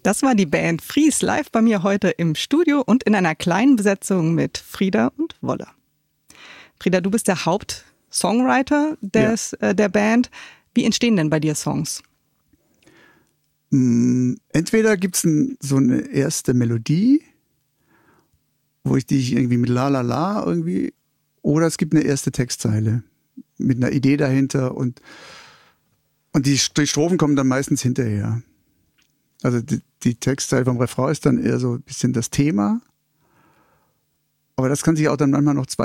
Das war die Band Fries live bei mir heute im Studio und in einer kleinen Besetzung mit Frieda und Wolle. Frieda, du bist der Hauptsongwriter der Band. Wie entstehen denn bei dir Songs? Entweder gibt's so eine erste Melodie, wo ich die irgendwie mit La La La irgendwie, oder es gibt eine erste Textzeile mit einer Idee dahinter und die Strophen kommen dann meistens hinterher. Also die Textzeile vom Refrain ist dann eher so ein bisschen das Thema. Aber das kann sich auch dann manchmal noch